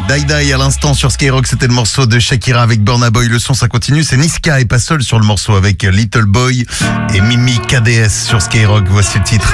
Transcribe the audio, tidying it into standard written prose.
Die Die à l'instant sur Skyrock, c'était le morceau de Shakira avec Burna Boy. Le son, ça continue, c'est Niska et pas seul sur le morceau avec Little Boy et Mimi KDS sur Skyrock. Voici le titre.